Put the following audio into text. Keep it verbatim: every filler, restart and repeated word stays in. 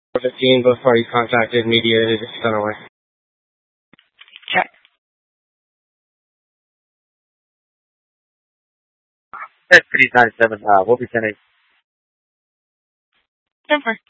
fifteen, both parties contacted, mediated, sent away. Check. That's pretty ninety-seven. Uh, we'll be sending. Denver.